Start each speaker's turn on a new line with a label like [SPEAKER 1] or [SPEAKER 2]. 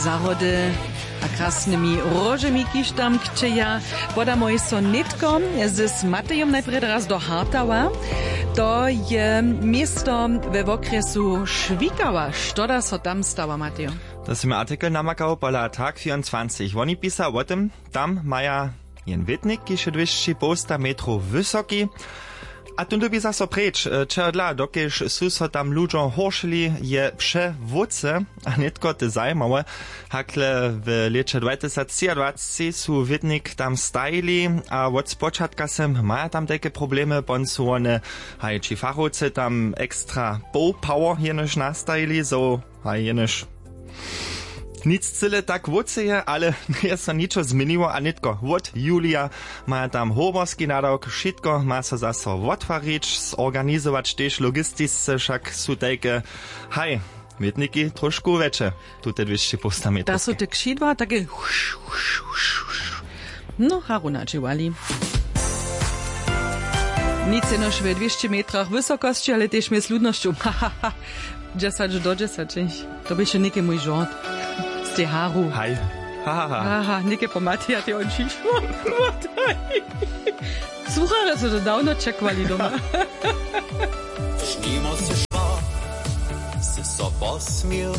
[SPEAKER 1] Zahody a krasnymi różami, kiż tam kczeja. Podamoj so nitkom z Matejom najpierw raz do Hartawa. To je miasto we okresu Švikawa. Što so tam stała, Matejo?
[SPEAKER 2] To si mi artikel namakał pola Tak 24. Oni pisał o tym, tam maja jen witnik, kiż je 2,5 metrów wysoki. A tu by zaso preč, čerdla, dokež su so tam ludziom horšili, je przewódce, a netko te zajmowe, hakle w lecie 2023 su witnik tam stajili, a od spočatka sem maja tam takie problemy, bon su one, ci fachowcy tam extra power jenož nastajili, so jenož nic cyle tak wódceje, ale nie so niczo zmieniło, a nitko od Julia ma tam hoborski nadawk, wszystko ma so zaso otwarić, zorganizować też logistyce, wszak su takie, witniki troszkę wecze, tutaj 2,5 metrów.
[SPEAKER 1] Da su te krzydła takie no, haruna dziewali. Nic jenoż w 200 metrach wysokości, ale też z ludnością. 10 do 10, to by się niekie mój żart. Z te haru.
[SPEAKER 2] Hej.
[SPEAKER 1] Aha, niekie pomaty, ja te oči. Słuchaj, co to dawno czekali doma.
[SPEAKER 3] Štimo se šla, se so posmil,